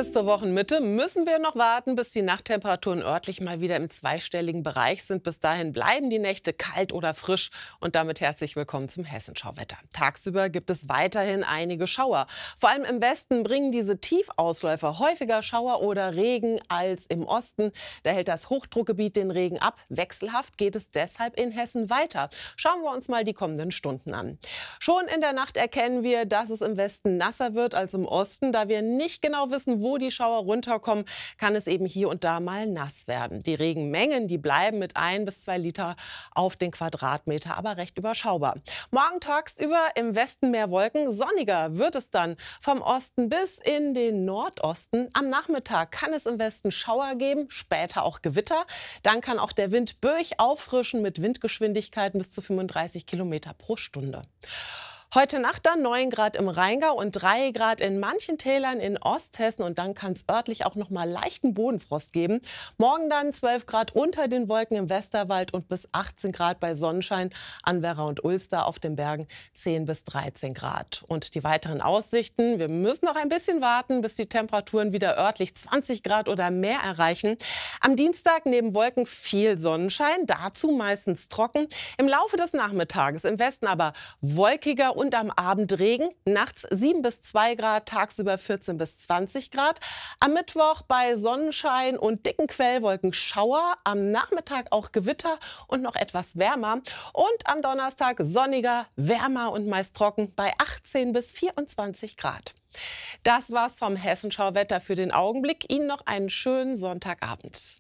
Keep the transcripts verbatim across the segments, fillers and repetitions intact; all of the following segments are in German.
Bis zur Wochenmitte müssen wir noch warten, bis die Nachttemperaturen örtlich mal wieder im zweistelligen Bereich sind. Bis dahin bleiben die Nächte kalt oder frisch. Und damit herzlich willkommen zum Hessenschauwetter. Tagsüber gibt es weiterhin einige Schauer. Vor allem im Westen bringen diese Tiefausläufer häufiger Schauer oder Regen als im Osten. Da hält das Hochdruckgebiet den Regen ab. Wechselhaft geht es deshalb in Hessen weiter. Schauen wir uns mal die kommenden Stunden an. Schon in der Nacht erkennen wir, dass es im Westen nasser wird als im Osten. Da wir nicht genau wissen, wo die Schauer runterkommen, kann es eben hier und da mal nass werden. Die Regenmengen, die bleiben mit ein bis zwei Liter auf den Quadratmeter, aber recht überschaubar. Morgen tagsüber im Westen mehr Wolken, sonniger wird es dann vom Osten bis in den Nordosten. Am Nachmittag kann es im Westen Schauer geben, später auch Gewitter. Dann kann auch der Wind böig auffrischen mit Windgeschwindigkeiten bis zu fünfunddreißig Kilometer pro Stunde. Heute Nacht dann neun Grad im Rheingau und drei Grad in manchen Tälern in Osthessen. Und dann kann es örtlich auch noch mal leichten Bodenfrost geben. Morgen dann zwölf Grad unter den Wolken im Westerwald und bis achtzehn Grad bei Sonnenschein an Werra und Ulster, auf den Bergen zehn bis dreizehn Grad. Und die weiteren Aussichten, wir müssen noch ein bisschen warten, bis die Temperaturen wieder örtlich zwanzig Grad oder mehr erreichen. Am Dienstag neben Wolken viel Sonnenschein, dazu meistens trocken. Im Laufe des Nachmittages im Westen aber wolkiger und am Abend Regen, nachts sieben bis zwei Grad, tagsüber vierzehn bis zwanzig Grad. Am Mittwoch bei Sonnenschein und dicken Quellwolken Schauer, am Nachmittag auch Gewitter und noch etwas wärmer. Und am Donnerstag sonniger, wärmer und meist trocken bei achtzehn bis vierundzwanzig Grad. Das war's vom Hessenschauwetter für den Augenblick. Ihnen noch einen schönen Sonntagabend.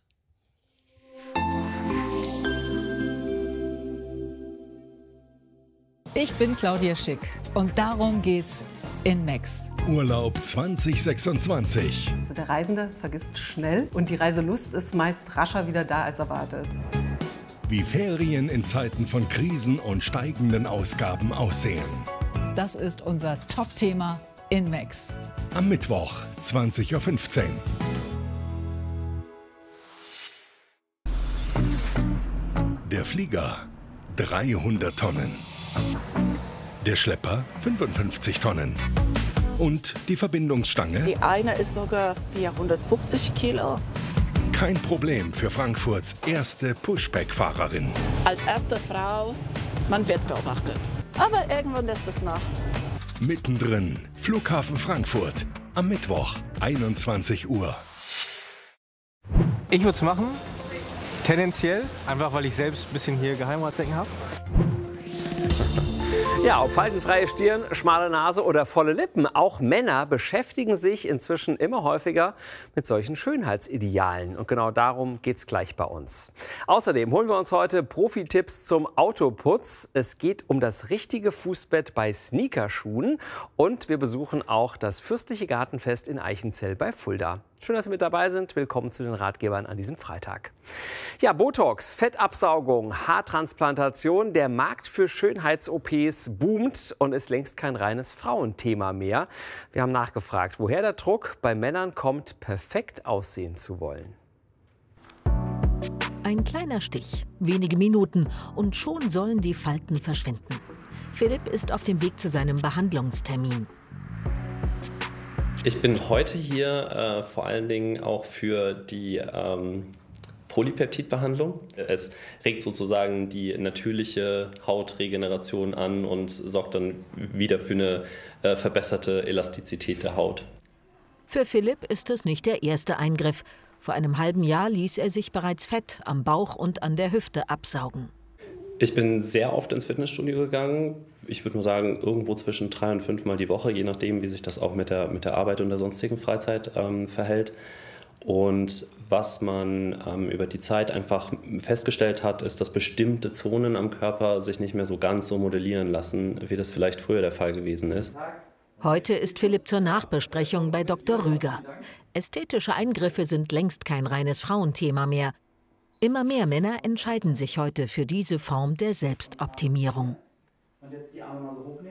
Ich bin Claudia Schick und darum geht's in Max. Urlaub zwanzig sechsundzwanzig. Also der Reisende vergisst schnell und die Reiselust ist meist rascher wieder da als erwartet. Wie Ferien in Zeiten von Krisen und steigenden Ausgaben aussehen. Das ist unser Top-Thema in Max. Am Mittwoch, zwanzig Uhr fünfzehn. Der Flieger, dreihundert Tonnen. Der Schlepper, fünfundfünfzig Tonnen. Und die Verbindungsstange? Die eine ist sogar vierhundertfünfzig Kilo. Kein Problem für Frankfurts erste Pushback-Fahrerin. Als erste Frau, man wird beobachtet. Aber irgendwann lässt es nach. Mittendrin, Flughafen Frankfurt. Am Mittwoch, einundzwanzig Uhr. Ich würde es machen, tendenziell, einfach weil ich selbst ein bisschen hier Geheimratsecken habe. Ja, ob faltenfreie Stirn, schmale Nase oder volle Lippen, auch Männer beschäftigen sich inzwischen immer häufiger mit solchen Schönheitsidealen. Und genau darum geht es gleich bei uns. Außerdem holen wir uns heute Profi-Tipps zum Autoputz. Es geht um das richtige Fußbett bei Sneakerschuhen. Und wir besuchen auch das Fürstliche Gartenfest in Eichenzell bei Fulda. Schön, dass Sie mit dabei sind. Willkommen zu den Ratgebern an diesem Freitag. Ja, Botox, Fettabsaugung, Haartransplantation. Der Markt für Schönheits-O Ps boomt und ist längst kein reines Frauenthema mehr. Wir haben nachgefragt, woher der Druck bei Männern kommt, perfekt aussehen zu wollen. Ein kleiner Stich, wenige Minuten und schon sollen die Falten verschwinden. Philipp ist auf dem Weg zu seinem Behandlungstermin. Ich bin heute hier äh, vor allen Dingen auch für die ähm, Polypeptidbehandlung. Es regt sozusagen die natürliche Hautregeneration an und sorgt dann wieder für eine äh, verbesserte Elastizität der Haut. Für Philipp ist es nicht der erste Eingriff. Vor einem halben Jahr ließ er sich bereits Fett am Bauch und an der Hüfte absaugen. Ich bin sehr oft ins Fitnessstudio gegangen. Ich würde mal sagen, irgendwo zwischen drei und fünf Mal die Woche, je nachdem, wie sich das auch mit der, mit der Arbeit und der sonstigen Freizeit ähm, verhält. Und was man ähm, über die Zeit einfach festgestellt hat, ist, dass bestimmte Zonen am Körper sich nicht mehr so ganz so modellieren lassen, wie das vielleicht früher der Fall gewesen ist. Heute ist Philipp zur Nachbesprechung bei Doktor Rüger. Ästhetische Eingriffe sind längst kein reines Frauenthema mehr. Immer mehr Männer entscheiden sich heute für diese Form der Selbstoptimierung. Und jetzt die Arme mal so hochnehmen. So.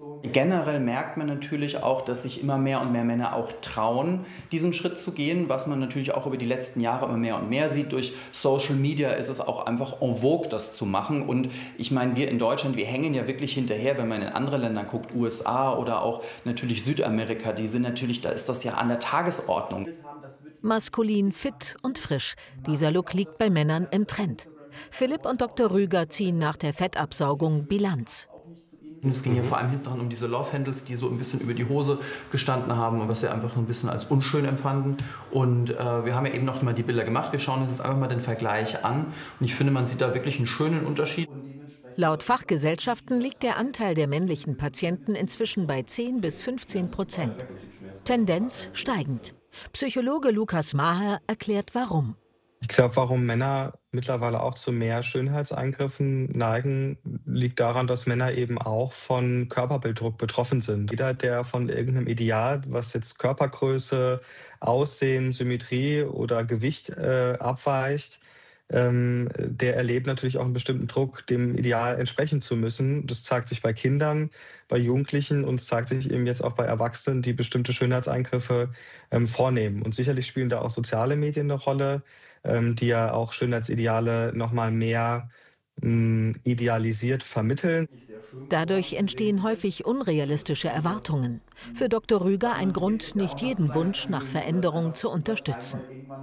Generell merkt man natürlich auch, dass sich immer mehr und mehr Männer auch trauen, diesen Schritt zu gehen, was man natürlich auch über die letzten Jahre immer mehr und mehr sieht. Durch Social Media ist es auch einfach en vogue, das zu machen. Und ich meine, wir in Deutschland, wir hängen ja wirklich hinterher, wenn man in andere Länder guckt, U S A oder auch natürlich Südamerika, die sind natürlich, da ist das ja an der Tagesordnung. Maskulin, fit und frisch. Dieser Look liegt bei Männern im Trend. Philipp und Doktor Rüger ziehen nach der Fettabsaugung Bilanz. Es ging ja vor allem hinten um diese Love Handles, die so ein bisschen über die Hose gestanden haben und was wir einfach ein bisschen als unschön empfanden. Und äh, wir haben ja eben noch mal die Bilder gemacht. Wir schauen uns jetzt einfach mal den Vergleich an. Und ich finde, man sieht da wirklich einen schönen Unterschied. Laut Fachgesellschaften liegt der Anteil der männlichen Patienten inzwischen bei zehn bis fünfzehn Prozent. Tendenz steigend. Psychologe Lukas Maher erklärt, warum. Ich glaube, warum Männer mittlerweile auch zu mehr Schönheitseingriffen neigen, liegt daran, dass Männer eben auch von Körperbilddruck betroffen sind. Jeder, der von irgendeinem Ideal, was jetzt Körpergröße, Aussehen, Symmetrie oder Gewicht äh, abweicht, ähm, der erlebt natürlich auch einen bestimmten Druck, dem Ideal entsprechen zu müssen. Das zeigt sich bei Kindern, bei Jugendlichen und es zeigt sich eben jetzt auch bei Erwachsenen, die bestimmte Schönheitseingriffe ähm, vornehmen. Und sicherlich spielen da auch soziale Medien eine Rolle, die ja auch Schönheitsideale noch mal mehr mh, idealisiert vermitteln. Dadurch entstehen häufig unrealistische Erwartungen. Für Doktor Rüger ein Grund, nicht jeden Wunsch nach Veränderung zu unterstützen.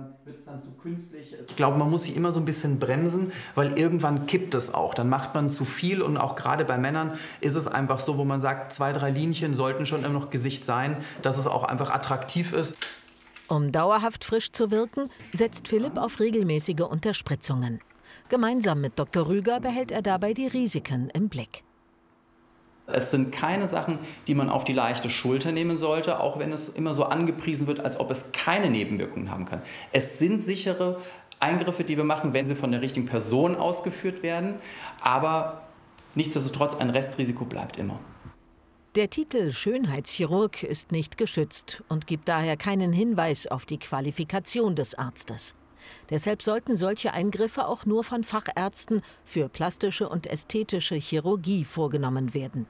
Ich glaube, man muss sich immer so ein bisschen bremsen, weil irgendwann kippt es auch. Dann macht man zu viel und auch gerade bei Männern ist es einfach so, wo man sagt, zwei, drei Linien sollten schon immer noch Gesicht sein, dass es auch einfach attraktiv ist. Um dauerhaft frisch zu wirken, setzt Philipp auf regelmäßige Unterspritzungen. Gemeinsam mit Doktor Rüger behält er dabei die Risiken im Blick. Es sind keine Sachen, die man auf die leichte Schulter nehmen sollte, auch wenn es immer so angepriesen wird, als ob es keine Nebenwirkungen haben kann. Es sind sichere Eingriffe, die wir machen, wenn sie von der richtigen Person ausgeführt werden. Aber nichtsdestotrotz, ein Restrisiko bleibt immer. Der Titel Schönheitschirurg ist nicht geschützt und gibt daher keinen Hinweis auf die Qualifikation des Arztes. Deshalb sollten solche Eingriffe auch nur von Fachärzten für plastische und ästhetische Chirurgie vorgenommen werden.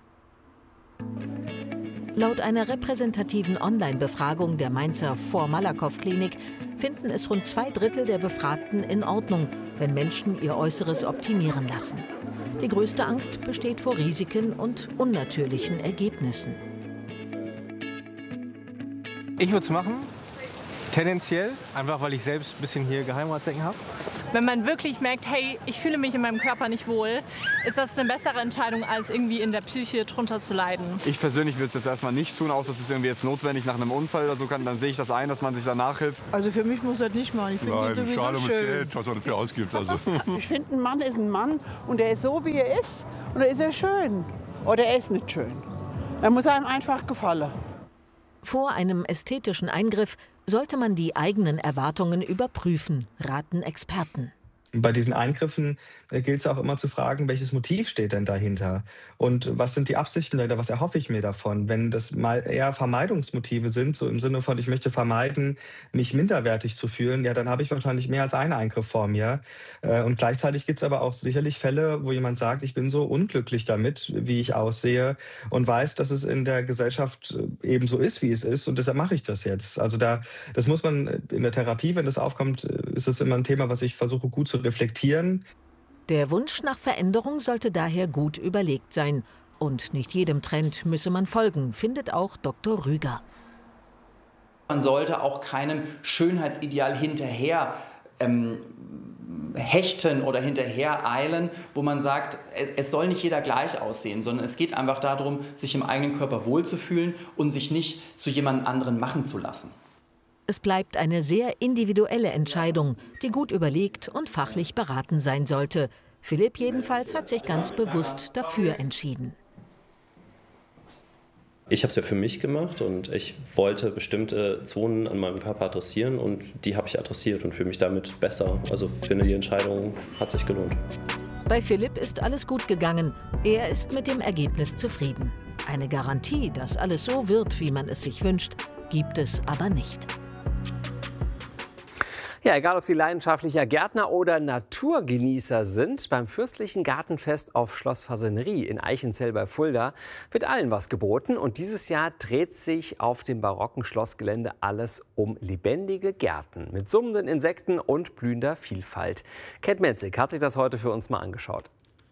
Laut einer repräsentativen Online-Befragung der Mainzer Vor-Malakoff-Klinik finden es rund zwei Drittel der Befragten in Ordnung, wenn Menschen ihr Äußeres optimieren lassen. Die größte Angst besteht vor Risiken und unnatürlichen Ergebnissen. Ich würde es machen, tendenziell, einfach weil ich selbst ein bisschen hier Geheimratsecken habe. Wenn man wirklich merkt, hey, ich fühle mich in meinem Körper nicht wohl, ist das eine bessere Entscheidung, als irgendwie in der Psyche drunter zu leiden. Ich persönlich würde es jetzt erstmal nicht tun, außer es ist irgendwie jetzt notwendig nach einem Unfall oder so, kann, dann sehe ich das ein, dass man sich danach hilft. Also für mich muss das nicht machen. Ich finde ihn sowieso schade schön. ums Geld, was man dafür ausgibt. Also. Ich finde, ein Mann ist ein Mann und er ist so, wie er ist und er ist er schön. Oder er ist nicht schön. Er muss einem einfach gefallen. Vor einem ästhetischen Eingriff sollte man die eigenen Erwartungen überprüfen, raten Experten. Bei diesen Eingriffen gilt es auch immer zu fragen, welches Motiv steht denn dahinter? Und was sind die Absichten dahinter? Was erhoffe ich mir davon? Wenn das mal eher Vermeidungsmotive sind, so im Sinne von, ich möchte vermeiden, mich minderwertig zu fühlen, ja, dann habe ich wahrscheinlich mehr als einen Eingriff vor mir. Und gleichzeitig gibt es aber auch sicherlich Fälle, wo jemand sagt, ich bin so unglücklich damit, wie ich aussehe und weiß, dass es in der Gesellschaft eben so ist, wie es ist und deshalb mache ich das jetzt. Also da, das muss man in der Therapie, wenn das aufkommt, ist es immer ein Thema, was ich versuche gut zu reflektieren. Der Wunsch nach Veränderung sollte daher gut überlegt sein. Und nicht jedem Trend müsse man folgen, findet auch Doktor Rüger. Man sollte auch keinem Schönheitsideal hinterher ähm, hechten oder hinterher eilen, wo man sagt, es, es soll nicht jeder gleich aussehen, sondern es geht einfach darum, sich im eigenen Körper wohlzufühlen und sich nicht zu jemand anderen machen zu lassen. Es bleibt eine sehr individuelle Entscheidung, die gut überlegt und fachlich beraten sein sollte. Philipp jedenfalls hat sich ganz bewusst dafür entschieden. Ich habe es ja für mich gemacht und ich wollte bestimmte Zonen an meinem Körper adressieren und die habe ich adressiert und fühle mich damit besser. Also finde, die Entscheidung hat sich gelohnt. Bei Philipp ist alles gut gegangen. Er ist mit dem Ergebnis zufrieden. Eine Garantie, dass alles so wird, wie man es sich wünscht, gibt es aber nicht. Ja, egal ob Sie leidenschaftlicher Gärtner oder Naturgenießer sind, beim Fürstlichen Gartenfest auf Schloss Fasanerie in Eichenzell bei Fulda wird allen was geboten. Und dieses Jahr dreht sich auf dem barocken Schlossgelände alles um lebendige Gärten mit summenden Insekten und blühender Vielfalt. Cat Metzig hat sich das heute für uns mal angeschaut.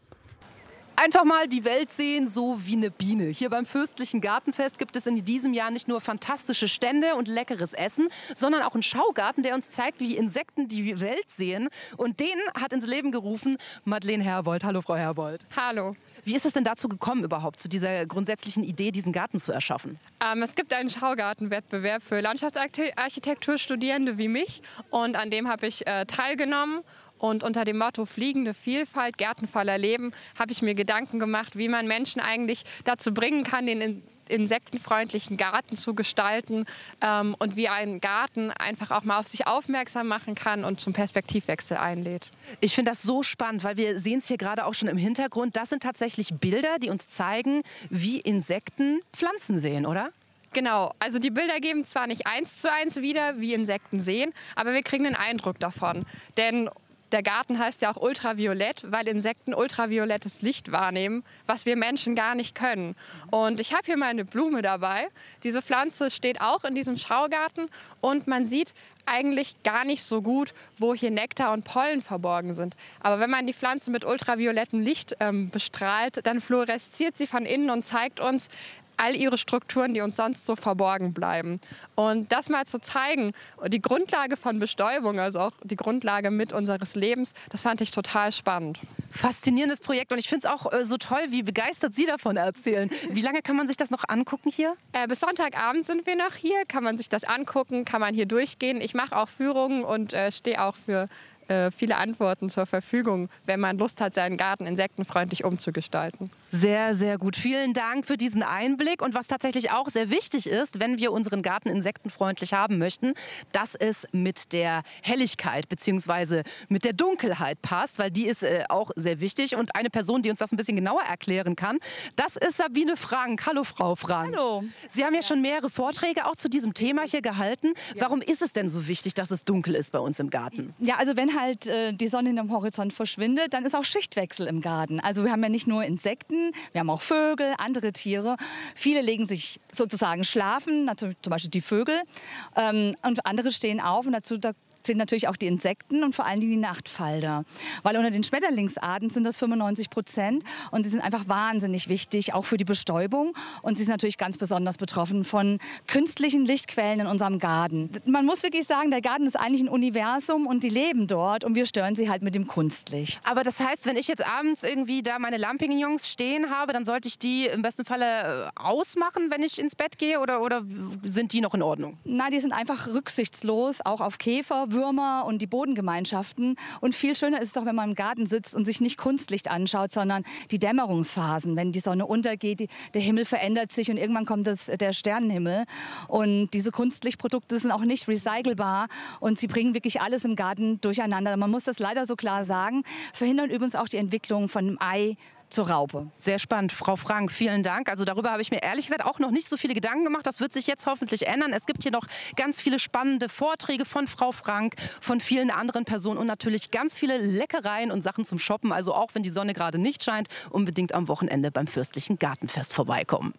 Einfach mal die Welt sehen, so wie eine Biene. Hier beim Fürstlichen Gartenfest gibt es in diesem Jahr nicht nur fantastische Stände und leckeres Essen, sondern auch einen Schaugarten, der uns zeigt, wie Insekten die Welt sehen. Und den hat ins Leben gerufen Madeleine Herbold. Hallo, Frau Herbold. Hallo. Wie ist es denn dazu gekommen überhaupt, zu dieser grundsätzlichen Idee, diesen Garten zu erschaffen? Ähm, es gibt einen Schaugartenwettbewerb für Landschaftsarchitekturstudierende wie mich. Und an dem habe ich äh, teilgenommen. Und unter dem Motto Fliegende Vielfalt, Gärten voller Leben, habe ich mir Gedanken gemacht, wie man Menschen eigentlich dazu bringen kann, den insektenfreundlichen Garten zu gestalten ähm, und wie ein Garten einfach auch mal auf sich aufmerksam machen kann und zum Perspektivwechsel einlädt. Ich finde das so spannend, weil wir sehen es hier gerade auch schon im Hintergrund. Das sind tatsächlich Bilder, die uns zeigen, wie Insekten Pflanzen sehen, oder? Genau, also die Bilder geben zwar nicht eins zu eins wieder, wie Insekten sehen, aber wir kriegen einen Eindruck davon. Denn der Garten heißt ja auch ultraviolett, weil Insekten ultraviolettes Licht wahrnehmen, was wir Menschen gar nicht können. Und ich habe hier mal eine Blume dabei. Diese Pflanze steht auch in diesem Schaugarten und man sieht eigentlich gar nicht so gut, wo hier Nektar und Pollen verborgen sind. Aber wenn man die Pflanze mit ultraviolettem Licht ähm, bestrahlt, dann fluoresziert sie von innen und zeigt uns all ihre Strukturen, die uns sonst so verborgen bleiben. Und das mal zu zeigen, die Grundlage von Bestäubung, also auch die Grundlage mit unseres Lebens, das fand ich total spannend. Faszinierendes Projekt und ich finde es auch äh, so toll, wie begeistert Sie davon erzählen. Wie lange kann man sich das noch angucken hier? Äh, bis Sonntagabend sind wir noch hier, kann man sich das angucken, kann man hier durchgehen. Ich mache auch Führungen und äh, stehe auch für viele Antworten zur Verfügung, wenn man Lust hat, seinen Garten insektenfreundlich umzugestalten. Sehr, sehr gut. Vielen Dank für diesen Einblick. Und was tatsächlich auch sehr wichtig ist, wenn wir unseren Garten insektenfreundlich haben möchten, dass es mit der Helligkeit bzw. mit der Dunkelheit passt, weil die ist äh, auch sehr wichtig. Und eine Person, die uns das ein bisschen genauer erklären kann, das ist Sabine Frank. Hallo, Frau Frank. Hallo. Sie haben ja schon mehrere Vorträge auch zu diesem Thema hier gehalten. Ja. Warum ist es denn so wichtig, dass es dunkel ist bei uns im Garten? Ja, also wenn halt äh, die Sonne am Horizont verschwindet, dann ist auch Schichtwechsel im Garten. Also wir haben ja nicht nur Insekten, wir haben auch Vögel, andere Tiere. Viele legen sich sozusagen schlafen, zum Beispiel die Vögel. Ähm, und andere stehen auf und dazu da sind natürlich auch die Insekten und vor allem die Nachtfalter. Weil unter den Schmetterlingsarten sind das fünfundneunzig Prozent und sie sind einfach wahnsinnig wichtig, auch für die Bestäubung. Und sie sind natürlich ganz besonders betroffen von künstlichen Lichtquellen in unserem Garten. Man muss wirklich sagen, der Garten ist eigentlich ein Universum und die leben dort und wir stören sie halt mit dem Kunstlicht. Aber das heißt, wenn ich jetzt abends irgendwie da meine Lampignons stehen habe, dann sollte ich die im besten Falle ausmachen, wenn ich ins Bett gehe oder, oder sind die noch in Ordnung? Nein, die sind einfach rücksichtslos, auch auf Käfer, Würmer und die Bodengemeinschaften. Und viel schöner ist es doch, wenn man im Garten sitzt und sich nicht Kunstlicht anschaut, sondern die Dämmerungsphasen. Wenn die Sonne untergeht, die, der Himmel verändert sich und irgendwann kommt das, der Sternenhimmel. Und diese Kunstlichtprodukte sind auch nicht recycelbar und sie bringen wirklich alles im Garten durcheinander. Man muss das leider so klar sagen. Verhindern übrigens auch die Entwicklung von einem Ei zur Raupe. Sehr spannend, Frau Frank, vielen Dank. Also darüber habe ich mir ehrlich gesagt auch noch nicht so viele Gedanken gemacht. Das wird sich jetzt hoffentlich ändern. Es gibt hier noch ganz viele spannende Vorträge von Frau Frank, von vielen anderen Personen und natürlich ganz viele Leckereien und Sachen zum Shoppen. Also auch wenn die Sonne gerade nicht scheint, unbedingt am Wochenende beim Fürstlichen Gartenfest vorbeikommen.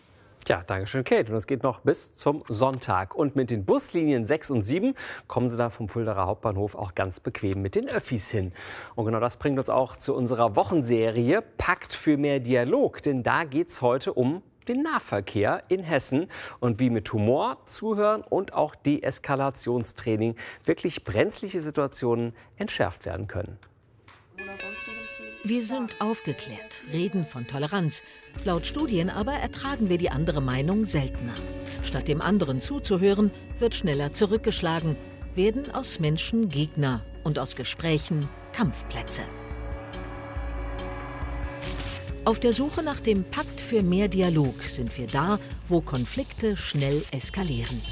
Ja, danke schön, Kate. Und es geht noch bis zum Sonntag. Und mit den Buslinien sechs und sieben kommen Sie da vom Fuldaer Hauptbahnhof auch ganz bequem mit den Öffis hin. Und genau das bringt uns auch zu unserer Wochenserie Pakt für mehr Dialog. Denn da geht es heute um den Nahverkehr in Hessen und wie mit Humor, Zuhören und auch Deeskalationstraining wirklich brenzliche Situationen entschärft werden können. Wir sind aufgeklärt, reden von Toleranz. Laut Studien aber ertragen wir die andere Meinung seltener. Statt dem anderen zuzuhören, wird schneller zurückgeschlagen, werden aus Menschen Gegner und aus Gesprächen Kampfplätze. Auf der Suche nach dem Pakt für mehr Dialog sind wir da, wo Konflikte schnell eskalieren.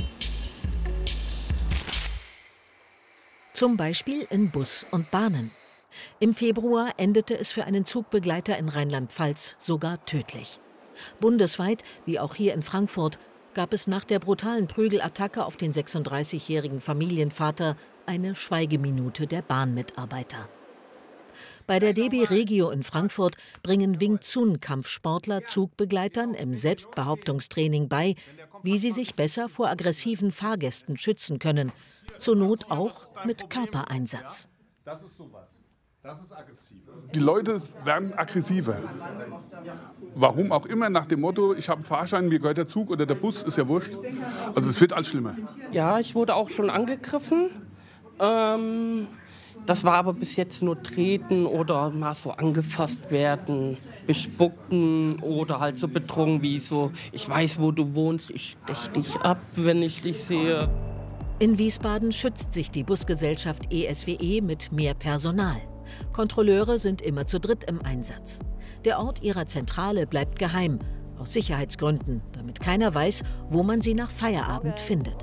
Zum Beispiel in Bus und Bahnen. Im Februar endete es für einen Zugbegleiter in Rheinland-Pfalz sogar tödlich. Bundesweit, wie auch hier in Frankfurt, gab es nach der brutalen Prügelattacke auf den sechsunddreißigjährigen Familienvater eine Schweigeminute der Bahnmitarbeiter. Bei der D B Regio in Frankfurt bringen Wing Chun-Kampfsportler Zugbegleitern im Selbstbehauptungstraining bei, wie sie sich besser vor aggressiven Fahrgästen schützen können. Zur Not auch mit Körpereinsatz. Das ist sowas. Das ist aggressiv. Die Leute werden aggressiver. Warum auch immer, nach dem Motto, ich habe einen Fahrschein, mir gehört der Zug oder der Bus, ist ja wurscht. Also es wird alles schlimmer. Ja, ich wurde auch schon angegriffen. Ähm, das war aber bis jetzt nur Treten oder mal so angefasst werden, bespucken oder halt so betrunken wie so, ich weiß, wo du wohnst, ich stech dich ab, wenn ich dich sehe. In Wiesbaden schützt sich die Busgesellschaft E S W E mit mehr Personal. Kontrolleure sind immer zu dritt im Einsatz. Der Ort ihrer Zentrale bleibt geheim, aus Sicherheitsgründen, damit keiner weiß, wo man sie nach Feierabend findet.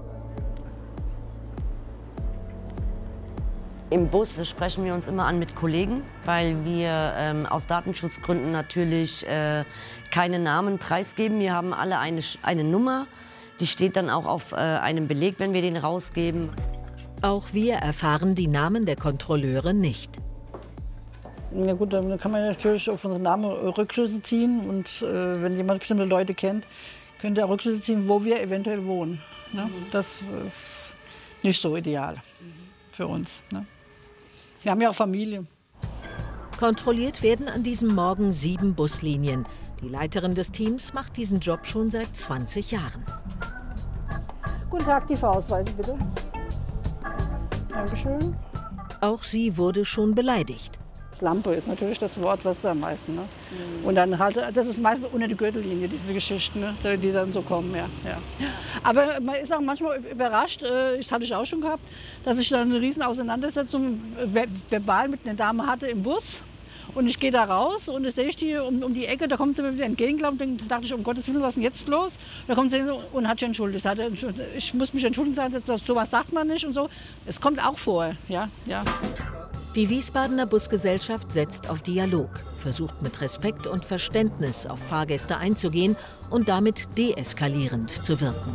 Im Bus sprechen wir uns immer an mit Kollegen, weil wir ähm, aus Datenschutzgründen natürlich äh, keine Namen preisgeben. Wir haben alle eine, eine Nummer, die steht dann auch auf äh, einem Beleg, wenn wir den rausgeben. Auch wir erfahren die Namen der Kontrolleure nicht. Ja gut, dann kann man natürlich auf unseren Namen Rückschlüsse ziehen. Und äh, wenn jemand bestimmte Leute kennt, könnte er Rückschlüsse ziehen, wo wir eventuell wohnen. Ne? Mhm. Das ist nicht so ideal für uns. Ne? Wir haben ja auch Familie. Kontrolliert werden an diesem Morgen sieben Buslinien. Die Leiterin des Teams macht diesen Job schon seit zwanzig Jahren. Guten Tag, die Fahrausweise bitte. Dankeschön. Auch sie wurde schon beleidigt. Schlampe ist natürlich das Wort, was am meisten. Ne? Mhm. Und dann halt, das ist meistens unter der Gürtellinie, diese Geschichten, ne? Die dann so kommen. Ja, ja. Aber man ist auch manchmal überrascht, das hatte ich auch schon gehabt, dass ich dann eine riesen Auseinandersetzung verbal mit einer Dame hatte im Bus. Und ich gehe da raus und dann sehe ich die um, um die Ecke, da kommt sie mir wieder entgegengelaufen. Und dann dachte ich, um Gottes Willen, was ist denn jetzt los? Da kommt sie und hat sich entschuldigt. Ich muss mich entschuldigen, sowas sagt man nicht und so. Es kommt auch vor, ja, ja. Die Wiesbadener Busgesellschaft setzt auf Dialog, versucht mit Respekt und Verständnis auf Fahrgäste einzugehen und damit deeskalierend zu wirken.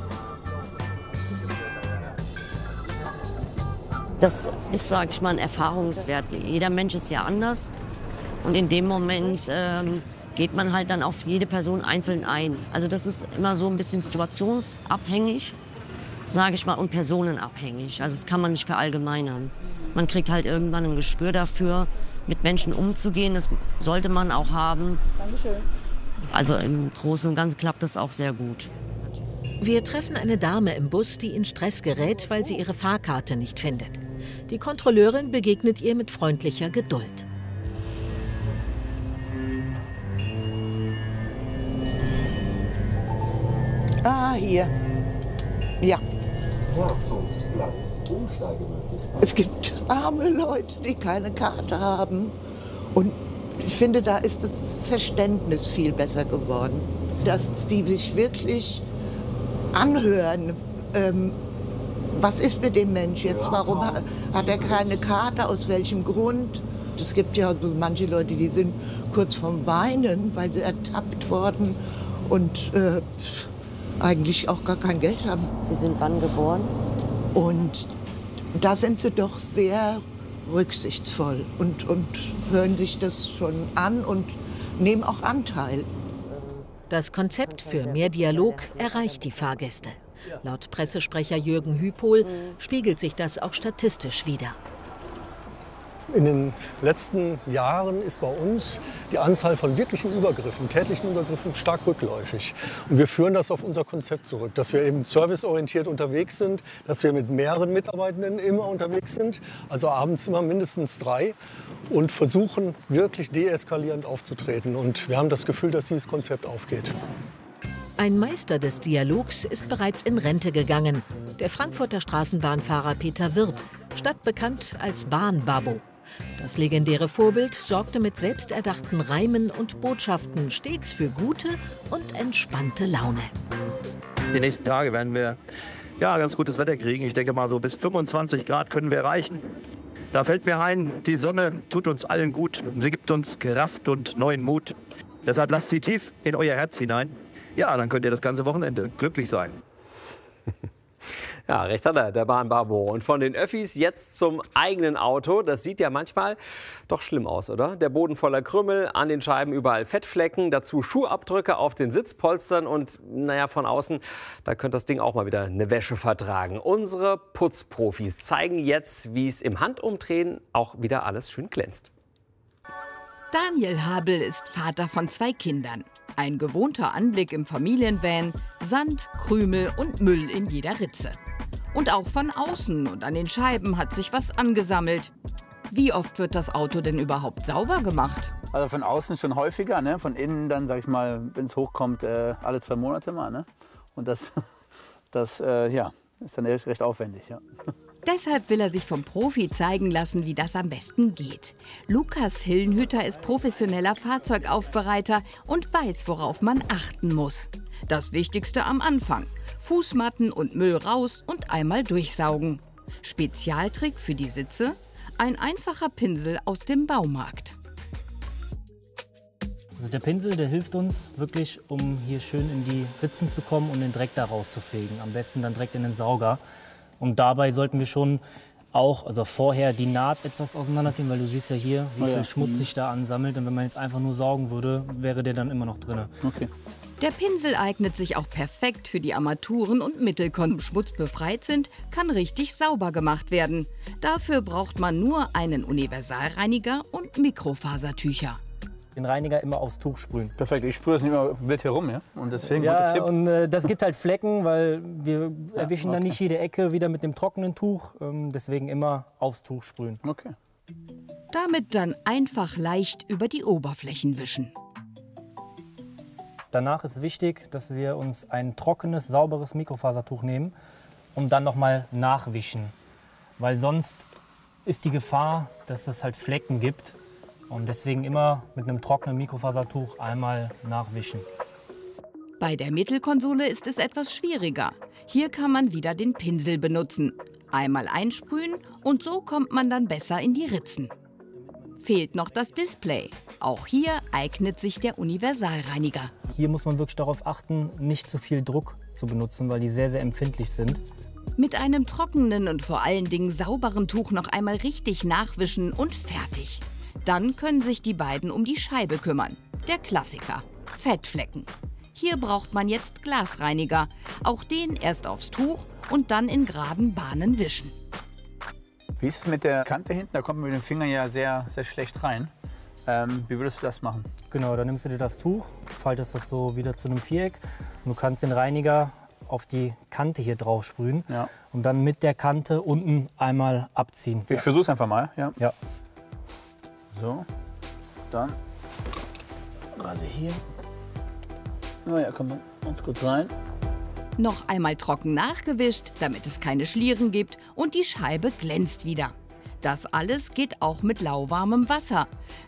Das ist, sage ich mal, ein Erfahrungswert. Jeder Mensch ist ja anders. Und in dem Moment ähm, geht man halt dann auf jede Person einzeln ein. Also das ist immer so ein bisschen situationsabhängig, sage ich mal, und personenabhängig. Also das kann man nicht verallgemeinern. Man kriegt halt irgendwann ein Gespür dafür, mit Menschen umzugehen. Das sollte man auch haben. Dankeschön. Also im Großen und Ganzen klappt das auch sehr gut. Wir treffen eine Dame im Bus, die in Stress gerät, weil sie ihre Fahrkarte nicht findet. Die Kontrolleurin begegnet ihr mit freundlicher Geduld. Ah, hier. Ja. Herzogsplatz, Umsteigemöglichkeit. Es gibt arme Leute, die keine Karte haben. Und ich finde, da ist das Verständnis viel besser geworden. Dass die sich wirklich anhören, ähm, was ist mit dem Mensch jetzt, warum hat, hat er keine Karte, aus welchem Grund. Es gibt ja so manche Leute, die sind kurz vorm Weinen, weil sie ertappt wurden und äh, eigentlich auch gar kein Geld haben. Sie sind wann geboren? Und da sind sie doch sehr rücksichtsvoll und, und hören sich das schon an und nehmen auch Anteil. Das Konzept für mehr Dialog erreicht die Fahrgäste. Laut Pressesprecher Jürgen Hüpol spiegelt sich das auch statistisch wider. In den letzten Jahren ist bei uns die Anzahl von wirklichen Übergriffen, tätlichen Übergriffen stark rückläufig. Und wir führen das auf unser Konzept zurück, dass wir eben serviceorientiert unterwegs sind, dass wir mit mehreren Mitarbeitenden immer unterwegs sind, also abends immer mindestens drei und versuchen wirklich deeskalierend aufzutreten. Und wir haben das Gefühl, dass dieses Konzept aufgeht. Ein Meister des Dialogs ist bereits in Rente gegangen. Der Frankfurter Straßenbahnfahrer Peter Wirth, stadtbekannt als Bahnbabo. Das legendäre Vorbild sorgte mit selbsterdachten Reimen und Botschaften stets für gute und entspannte Laune. Die nächsten Tage werden wir ja, ganz gutes Wetter kriegen. Ich denke mal, so bis fünfundzwanzig Grad können wir erreichen. Da fällt mir ein, die Sonne tut uns allen gut. Sie gibt uns Kraft und neuen Mut. Deshalb lasst sie tief in euer Herz hinein. Ja, dann könnt ihr das ganze Wochenende glücklich sein. Ja, recht hat er, der Bahnbabo. Und von den Öffis jetzt zum eigenen Auto. Das sieht ja manchmal doch schlimm aus, oder? Der Boden voller Krümmel, an den Scheiben überall Fettflecken, dazu Schuhabdrücke auf den Sitzpolstern und, naja, von außen, da könnte das Ding auch mal wieder eine Wäsche vertragen. Unsere Putzprofis zeigen jetzt, wie es im Handumdrehen auch wieder alles schön glänzt. Daniel Habel ist Vater von zwei Kindern. Ein gewohnter Anblick im Familienvan, Sand, Krümel und Müll in jeder Ritze. Und auch von außen und an den Scheiben hat sich was angesammelt. Wie oft wird das Auto denn überhaupt sauber gemacht? Also von außen schon häufiger, ne? Von innen dann, sag ich mal, wenn es hochkommt, äh, alle zwei Monate mal. Ne? Und das, das äh, ja, ist dann recht aufwendig. Ja. Deshalb will er sich vom Profi zeigen lassen, wie das am besten geht. Lukas Hillenhütter ist professioneller Fahrzeugaufbereiter und weiß, worauf man achten muss. Das Wichtigste am Anfang: Fußmatten und Müll raus und einmal durchsaugen. Spezialtrick für die Sitze: ein einfacher Pinsel aus dem Baumarkt. Also der Pinsel, der hilft uns wirklich, um hier schön in die Ritzen zu kommen und den Dreck da rauszufegen. Am besten dann direkt in den Sauger. Und dabei sollten wir schon auch, also vorher die Naht etwas auseinanderziehen, weil du siehst ja hier, wie Oh viel ja. Schmutz sich da ansammelt. Und wenn man jetzt einfach nur saugen würde, wäre der dann immer noch drin. Okay. Der Pinsel eignet sich auch perfekt für die Armaturen und Mittelkon. Schmutzbefreit sind, kann richtig sauber gemacht werden. Dafür braucht man nur einen Universalreiniger und Mikrofasertücher. Den Reiniger immer aufs Tuch sprühen. Perfekt, ich sprühe es nicht mehr wild herum, ja? Und deswegen guter Ja, Tipp. und äh, das gibt halt Flecken, weil wir Ja, erwischen okay. dann nicht jede Ecke wieder mit dem trockenen Tuch. Ähm, deswegen immer aufs Tuch sprühen. Okay. Damit dann einfach leicht über die Oberflächen wischen. Danach ist wichtig, dass wir uns ein trockenes, sauberes Mikrofasertuch nehmen und dann nochmal nachwischen. Weil sonst ist die Gefahr, dass es halt Flecken gibt. Und deswegen immer mit einem trockenen Mikrofasertuch einmal nachwischen. Bei der Mittelkonsole ist es etwas schwieriger. Hier kann man wieder den Pinsel benutzen. Einmal einsprühen und so kommt man dann besser in die Ritzen. Fehlt noch das Display. Auch hier eignet sich der Universalreiniger. Hier muss man wirklich darauf achten, nicht zu viel Druck zu benutzen, weil die sehr, sehr empfindlich sind. Mit einem trockenen und vor allen Dingen sauberen Tuch noch einmal richtig nachwischen und fertig. Dann können sich die beiden um die Scheibe kümmern. Der Klassiker: Fettflecken. Hier braucht man jetzt Glasreiniger. Auch den erst aufs Tuch und dann in geraden Bahnen wischen. Wie ist es mit der Kante hinten? Da kommt man mit dem Finger ja sehr, sehr schlecht rein. Ähm, wie würdest du das machen? Genau, dann nimmst du dir das Tuch, faltest das so wieder zu einem Viereck. Und du kannst den Reiniger auf die Kante hier drauf sprühen. Ja. Und dann mit der Kante unten einmal abziehen. Ich versuche es einfach mal. Ja. Ja. So, dann quasi hier. Oh ja, komm mal ganz gut rein. Noch einmal trocken nachgewischt, damit es keine Schlieren gibt und die Scheibe glänzt wieder. Das alles geht auch mit lauwarmem Wasser.